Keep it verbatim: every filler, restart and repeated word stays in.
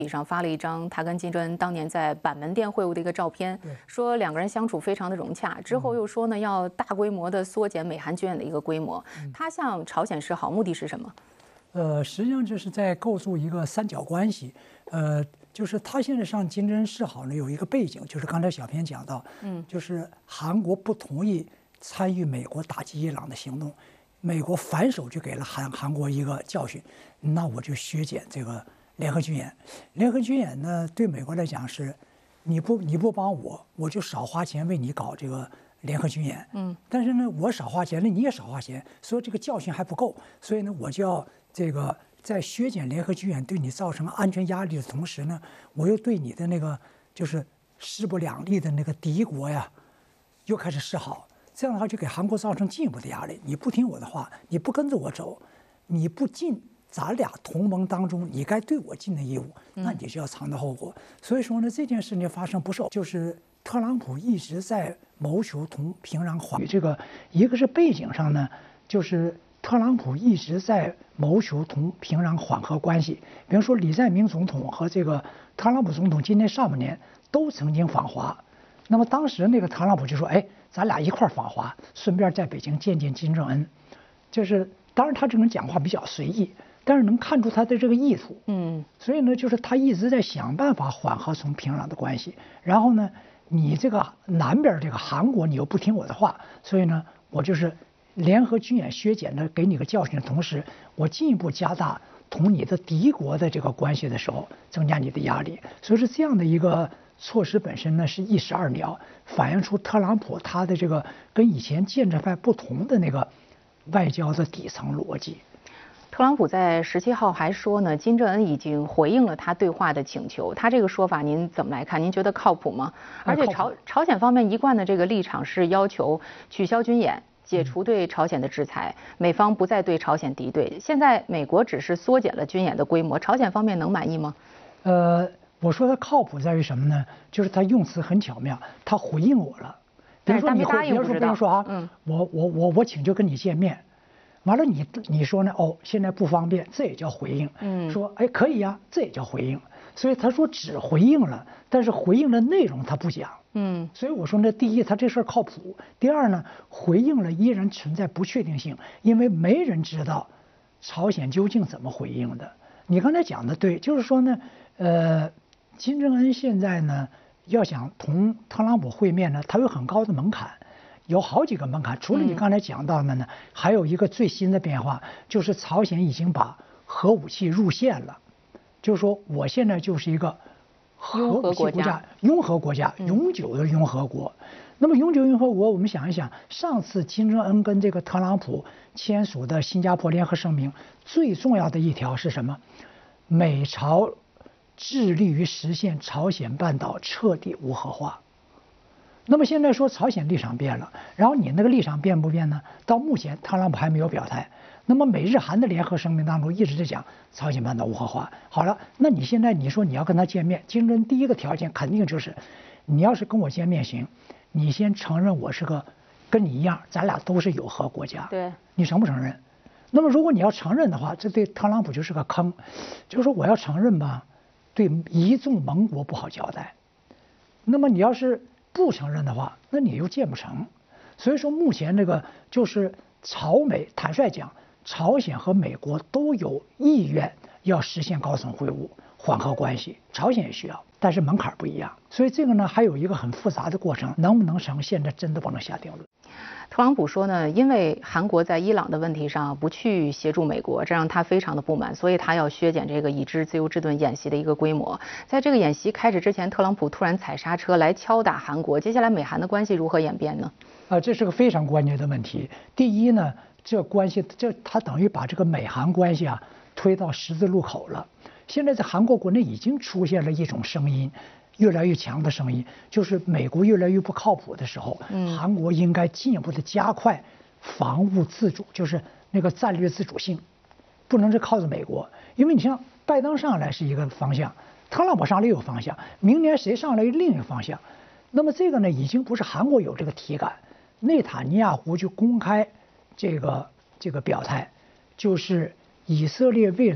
上发了一张他跟金正恩当年在板门店会晤的一个照片，说两个人相处非常的融洽。之后又说呢，要大规模的缩减美韩军演的一个规模。他向朝鲜示好，目的是什么？ 呃，实际上这是在构筑一个三角关系。呃，就是他现在向金正恩示好呢，有一个背景，就是刚才小平讲到，嗯，就是韩国不同意参与美国打击伊朗的行动，美国反手就给了韩韩国一个教训，那我就削减这个联合军演。联合军演呢，对美国来讲是，你不你不帮我，我就少花钱为你搞这个联合军演。嗯，但是呢，我少花钱，那你也少花钱，所以这个教训还不够，所以呢，我就要这个在削减联合军演对你造成安全压力的同时呢，我又对你的那个就是势不两立的那个敌国呀，又开始示好。这样的话就给韩国造成进一步的压力。你不听我的话，你不跟着我走，你不尽咱俩同盟当中你该对我尽的义务，那你就要承担后果。所以说呢，这件事情发生不受，就是特朗普一直在谋求同平壤缓和。这个一个是背景上呢，就是特朗普一直在谋求同平壤缓和关系。比如说李在明总统和这个特朗普总统今年上半年都曾经访华。那么当时那个特朗普就说：“哎，咱俩一块儿访华，顺便在北京见见金正恩。”就是当然他这种讲话比较随意，但是能看出他的这个意图。嗯，所以呢，就是他一直在想办法缓和从平壤的关系。然后呢，你这个南边这个韩国你又不听我的话，所以呢，我就是联合军演削减的给你个教训的同时，我进一步加大同你的敌国的这个关系的时候，增加你的压力。所以是这样的一个措施本身呢是一石二鸟，反映出特朗普他的这个跟以前建制派不同的那个外交的底层逻辑。 特朗普在十七号还说呢，金正恩已经回应了他对话的请求。他这个说法您怎么来看？您觉得靠谱吗？而且朝朝鲜方面一贯的这个立场是要求取消军演，解除对朝鲜的制裁，美方不再对朝鲜敌对。现在美国只是缩减了军演的规模，朝鲜方面能满意吗？ 呃。我说他靠谱在于什么呢？就是他用词很巧妙，他回应我了。比如说你回，比如说比如说啊，嗯，我我我我请求跟你见面，完了你你说呢？哦，现在不方便，这也叫回应。嗯，说哎可以呀，这也叫回应。所以他说只回应了，但是回应的内容他不讲。嗯，所以我说呢，第一他这事儿靠谱，第二呢，回应了依然存在不确定性，因为没人知道朝鲜究竟怎么回应的。你刚才讲的对，就是说呢，呃。金正恩现在呢，要想同特朗普会面呢，他有很高的门槛，有好几个门槛。除了你刚才讲到的呢，嗯、还有一个最新的变化，就是朝鲜已经把核武器入线了，就是说我现在就是一个核武器国家，拥核国家，永久的拥核国。嗯、那么永久拥核国，我们想一想，上次金正恩跟这个特朗普签署的新加坡联合声明，最重要的一条是什么？美朝致力于实现朝鲜半岛彻底无核化。那么现在说朝鲜立场变了，然后你那个立场变不变呢？到目前特朗普还没有表态。那么美日韩的联合声明当中一直在讲朝鲜半岛无核化。好了，那你现在你说你要跟他见面，金正恩第一个条件肯定就是，你要是跟我见面行，你先承认我是个跟你一样，咱俩都是有核国家。 对， 你承不承认？那么如果你要承认的话，这对特朗普就是个坑，就是说我要承认吧。对一众盟国不好交代，那么你要是不承认的话，那你又建不成。所以说目前这个就是朝美，坦率讲，朝鲜和美国都有意愿要实现高层会晤，缓和关系，朝鲜也需要，但是门槛不一样。所以这个呢还有一个很复杂的过程，能不能成，现在真的不能下定论。 特朗普说呢，因为韩国在伊朗的问题上不去协助美国，这让他非常的不满，所以他要削减这个已知自由之盾演习的一个规模。在这个演习开始之前，特朗普突然踩刹车来敲打韩国，接下来美韩的关系如何演变呢？ 啊，这是个非常关键的问题。第一呢，这关系这他等于把这个美韩关系啊推到十字路口了。现在在韩国国内已经出现了一种声音。越来越强的声音，就是美国越来越不靠谱的时候，嗯，韩国应该进一步的加快防务自主，就是那个战略自主性，不能是靠着美国。因为你像拜登上来是一个方向，特朗普上来有方向，明年谁上来另一个方向。那么这个呢，已经不是韩国有这个体感，内塔尼亚胡就公开这个这个表态，就是以色列为了